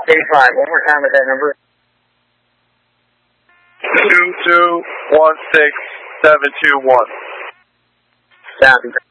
85. One more time with that number. 2216721. Copy.